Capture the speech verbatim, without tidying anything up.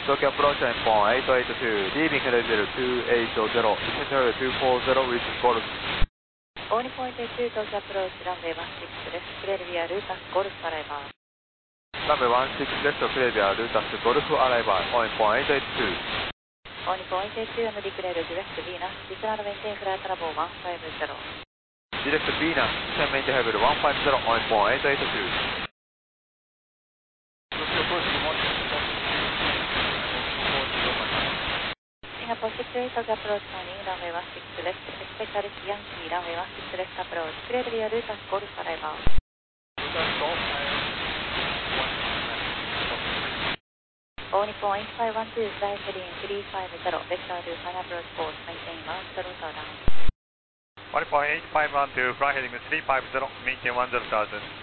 Tokyo approach on point eight eight two, leaving level two eight zero, descent two four zero with golf. Only point eight two, Tokyo approach, runway one six です。クレルビア、ルータス、ゴルフ、アライバー。 Runway one six です。クレルビア、ルータス、ゴルフ、アライバー。Only point eight eight two. Only point eight two, and declare direct Venus, return maintain flight level one five zero. Direct Venus, descent maintain level one five zero, only point eight eight two. Singapore six eight, Tokyo approach, turning runway one six left, expect Alice Yankee, runway one six left approach, clear via Lutas, Golf, arrival. Only point five one two, fly heading three five zero, vector to final approach course, maintain one zero down. one point eight five one two, fly heading three five zero, maintain one zero thousand.